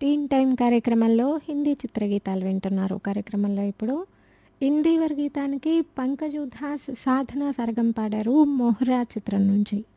టీన్ time కార్యక్రమంలో హిందీ చిత్రగీతాలు వింటున్నారు. కార్యక్రమంలో ఇప్పుడు ఇందీవర్ గీతానికి పంకజ్ ఉధాస్, సాధన సర్గం పాడారు 'మొహ్రా' చిత్రం నుంచి.